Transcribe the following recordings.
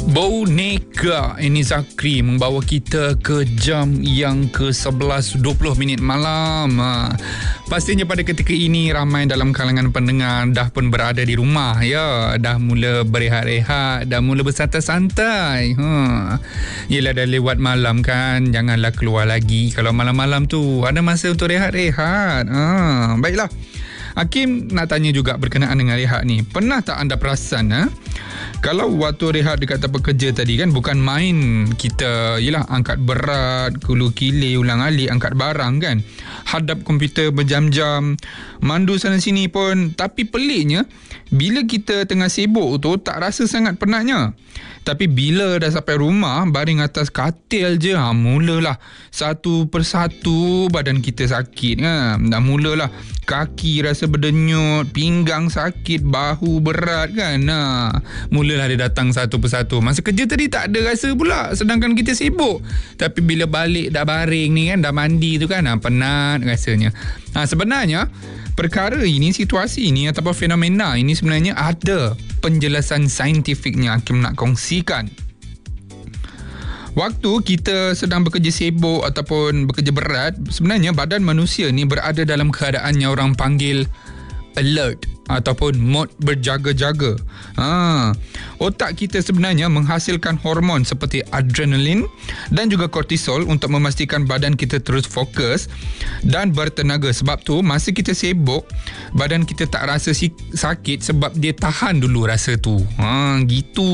Boneka ini Zakri membawa kita ke jam yang ke-11 20 minit malam. Pastinya pada ketika ini ramai dalam kalangan pendengar dah pun berada di rumah ya, dah mula berehat-rehat, dah mula bersantai-santai. Yelah dah lewat malam kan, janganlah keluar lagi kalau malam-malam tu, ada masa untuk rehat-rehat. Baiklah. Hakim nak tanya juga berkenaan dengan rehat ni. Pernah tak anda perasan kalau waktu rehat dekat tempat kerja tadi kan, bukan main kita yelah angkat berat, kulu kilir, ulang-alik angkat barang kan, hadap komputer berjam-jam, mandu sana sini pun. Tapi peliknya bila kita tengah sibuk tu tak rasa sangat penatnya. Tapi bila dah sampai rumah, baring atas katil je, mulalah satu persatu badan kita sakit kan. Dah mulalah kaki rasa berdenyut, pinggang sakit, bahu berat kan. Mulalah dia datang satu persatu. Masa kerja tadi tak ada rasa pula, sedangkan kita sibuk. Tapi bila balik dah baring ni kan, dah mandi tu kan, penat rasanya. Sebenarnya perkara ini, situasi ini ataupun fenomena ini sebenarnya ada penjelasan saintifiknya. Hakim nak kongsikan. Waktu kita sedang bekerja sibuk ataupun bekerja berat, sebenarnya badan manusia ni berada dalam keadaan yang orang panggil alert ataupun mode berjaga-jaga. Otak kita sebenarnya menghasilkan hormon seperti adrenalin dan juga kortisol untuk memastikan badan kita terus fokus dan bertenaga. Sebab tu masa kita sibuk, badan kita tak rasa sakit sebab dia tahan dulu rasa tu. Gitu.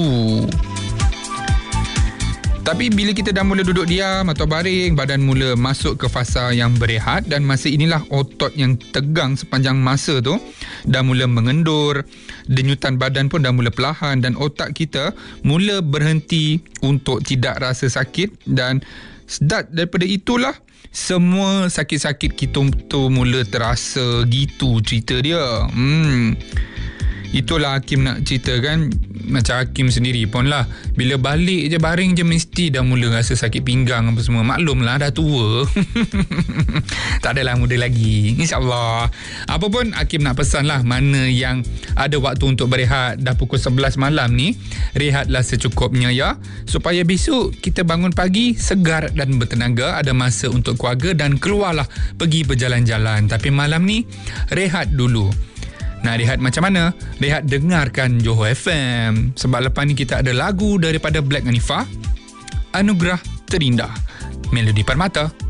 Tapi bila kita dah mula duduk diam atau baring, badan mula masuk ke fasa yang berehat, dan masa inilah otot yang tegang sepanjang masa tu dah mula mengendur, denyutan badan pun dah mula perlahan dan otak kita mula berhenti untuk tidak rasa sakit, dan daripada itulah semua sakit-sakit kita tu mula terasa. Gitu cerita dia. Itulah Hakim nak cerita kan. Macam Hakim sendiri pun lah, bila balik je baring je mesti dah mula rasa sakit pinggang apa semua. Maklumlah dah tua. Tak adalah muda lagi, InsyaAllah. Apa pun Hakim nak pesan lah, mana yang ada waktu untuk berehat dah pukul 11 malam ni, rehatlah secukupnya ya, supaya besok kita bangun pagi segar dan bertenaga, ada masa untuk keluarga dan keluarlah pergi berjalan-jalan. Tapi malam ni rehat dulu. Nak rehat macam mana? Rehat dengarkan Johor FM. Sebab lepas ni kita ada lagu daripada Black Hanifah, Anugerah Terindah, Melodi Permata.